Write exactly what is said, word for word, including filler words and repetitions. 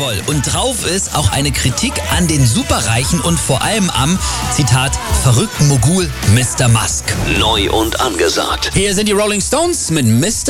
Jawohl. Und drauf ist auch eine Kritik an den Superreichen und vor allem am, Zitat, verrückten Mogul Mister Musk. Neu und angesagt. Hier sind die Rolling Stones mit Mister